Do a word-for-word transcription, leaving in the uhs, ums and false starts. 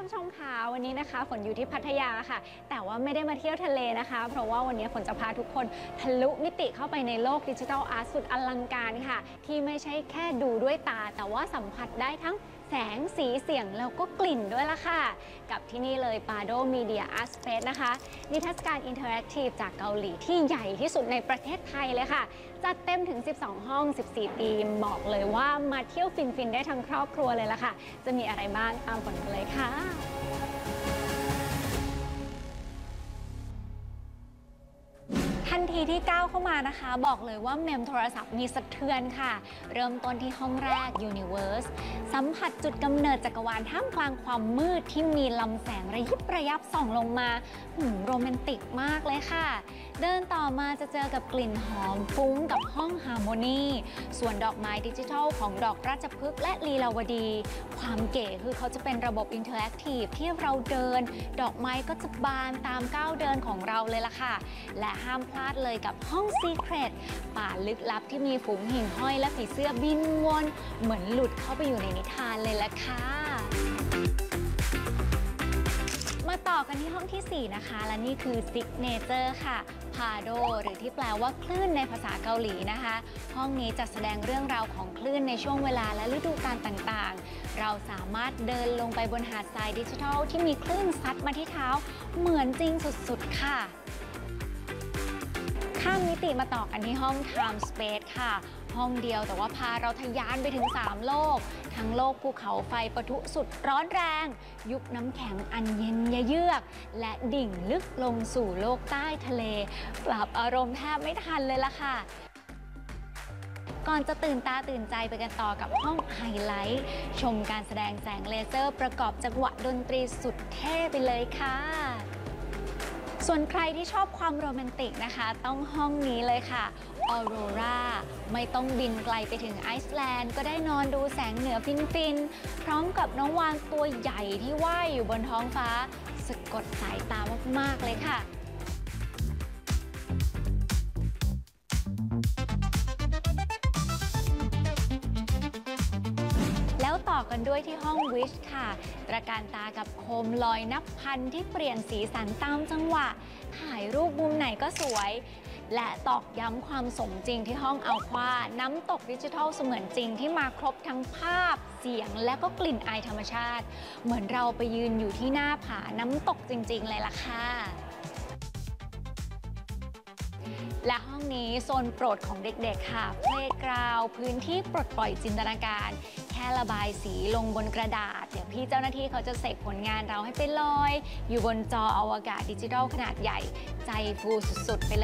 ผู้ชมค่ะวันนี้นะคะฝนอยู่ที่พัทยาค่ะแต่ว่าไม่ได้มาเที่ยวทะเลนะคะเพราะว่าวันนี้ฝนจะพาทุกคนทะลุมิติเข้าไปในโลกดิจิทัลอาร์ตสุดอลังการค่ะที่ไม่ใช่แค่ดูด้วยตาแต่ว่าสัมผัสได้ทั้งแสงสีเสียงแล้วก็กลิ่นด้วยล่ะค่ะกับที่นี่เลย Pado Media Art Space นะคะนิทรรศการอินเทอร์แอคทีฟจากเกาหลีที่ใหญ่ที่สุดในประเทศไทยเลยค่ะจัดเต็มถึงสิบสองห้องสิบสี่ธีมบอกเลยว่ามาเที่ยวฟินๆได้ทั้งครอบครัวเลยล่ะค่ะจะมีอะไรบ้างตามฝนมาเลยค่ะทันทีที่ก้าวเข้ามานะคะบอกเลยว่าเมมโทรศัพท์มีสะเทือนค่ะเริ่มต้นที่ห้องแรก Universe สัมผัสจุดกำเนิดจักรวาลท่ามกลางความมืดที่มีลำแสงระยิบระยับส่องลงมาหืมโรแมนติกมากเลยค่ะเดินต่อมาจะเจอกับกลิ่นหอมฟุ้งกับห้องฮาร์โมนีส่วนดอกไม้ดิจิทัลของดอกราชพฤกษ์และลีลาวดีความเก๋คือเขาจะเป็นระบบอินเทอร์แอคทีฟที่เราเดินดอกไม้ก็จะบานตามก้าวเดินของเราเลยล่ะค่ะและห้ามพลาดเลยกับห้อง Secret ป่าลึกลับที่มีฝูงหิ่งห้อยและผีเสื้อบินวนเหมือนหลุดเข้าไปอยู่ในนิทานเลยล่ะค่ะมาต่อกันที่ห้องที่สี่นะคะและนี่คือ Signature ค่ะ Pado หรือที่แปลว่าคลื่นในภาษาเกาหลีนะคะห้องนี้จะแสดงเรื่องราวของคลื่นในช่วงเวลาและฤดูกาลต่างๆเราสามารถเดินลงไปบนหาดทรายดิจิทัลที่มีคลื่นซัดมาที่เท้าเหมือนจริงสุดๆค่ะข้ามมิติมาต่อกันที่ห้อง Time Space ค่ะห้องเดียวแต่ว่าพาเราทะยานไปถึงสามโลกทั้งโลกภูเขาไฟปะทุสุดร้อนแรงยุคน้ำแข็งอันเย็นเยือกและดิ่งลึกลงสู่โลกใต้ทะเลปรับอารมณ์แทบไม่ทันเลยล่ะค่ะก่อนจะตื่นตาตื่นใจไปกันต่อกับห้องไฮไลท์ชมการแสดงแสงเลเซอร์ประกอบจังหวะดนตรีสุดเท่ไปเลยค่ะส่วนใครที่ชอบความโรแมนติกนะคะต้องห้องนี้เลยค่ะออโรราไม่ต้องบินไกลไปถึงไอซ์แลนด์ก็ได้นอนดูแสงเหนือฟินๆพร้อมกับน้องวานตัวใหญ่ที่ว่ายอยู่บนท้องฟ้าสะกดสายตามากๆเลยค่ะแล้วต่อกันด้วยที่ห้องวิชค่ะตระการตากับโคมลอยนับพันที่เปลี่ยนสีสันตามจังหวะถ่ายรูปมุมไหนก็สวยและตอกย้ำความสมจริงที่ห้องอัลควาน้ำตกดิจิทัลเสมือนจริงที่มาครบทั้งภาพเสียงและก็กลิ่นอายธรรมชาติเหมือนเราไปยืนอยู่ที่หน้าผาน้ำตกจริงๆเลยล่ะค่ะและห้องนี้โซนโปรดของเด็กๆค่ะเพลย์กราวด์พื้นที่ปลดปล่อยจินตนาการแค่ระบายสีลงบนกระดาษเดี๋ยวพี่เจ้าหน้าที่เขาจะเสกผลงานเราให้ไปลอยอยู่บนจออวกาศดิจิทัลขนาดใหญ่ใจฟูสุดๆไปเลย